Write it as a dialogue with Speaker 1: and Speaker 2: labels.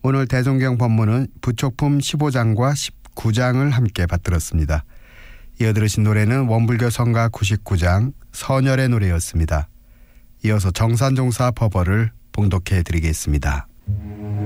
Speaker 1: 오늘 대종경 법문은 부촉품 15장과 19장을 함께 받들었습니다. 이어 들으신 노래는 원불교 성가 99장 선열의 노래였습니다. 이어서 정산종사 법어를 봉독해 드리겠습니다.